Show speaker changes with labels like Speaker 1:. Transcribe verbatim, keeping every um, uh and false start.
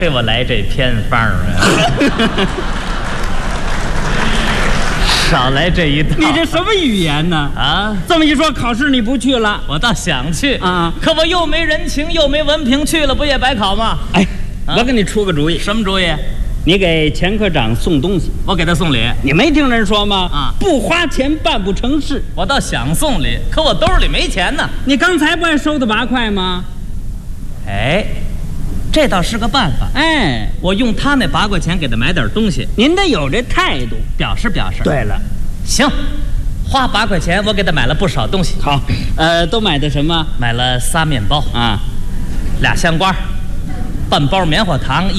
Speaker 1: 给我来这偏方啊！少来这一套！
Speaker 2: 你这什么语言呢？
Speaker 1: 啊，
Speaker 2: 这么一说，考试你不去了？
Speaker 1: 我倒想去
Speaker 2: 啊，
Speaker 1: 可我又没人情，又没文凭，去了不也白考吗？
Speaker 2: 哎，
Speaker 1: 啊、
Speaker 2: 我给你出个主意。
Speaker 1: 什么主意？
Speaker 2: 你给钱科长送东西，
Speaker 1: 我给他送礼。
Speaker 2: 你没听人说吗？
Speaker 1: 啊，
Speaker 2: 不花钱办不成事。
Speaker 1: 我倒想送礼，可我兜里没钱呢。
Speaker 2: 你刚才不还收的八块吗？
Speaker 1: 哎，这倒是个办法。
Speaker 2: 哎，
Speaker 1: 我用他那八块钱给他买点东西。
Speaker 2: 您得有这态度，
Speaker 1: 表示表示。
Speaker 2: 对了，
Speaker 1: 行，花八块钱我给他买了不少东西。
Speaker 2: 好，呃，都买的什么？
Speaker 1: 买了仨面包
Speaker 2: 啊，
Speaker 1: 俩香瓜，半包棉花糖。